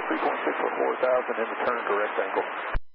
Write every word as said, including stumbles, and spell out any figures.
three point six four thousand in the turn direct angle.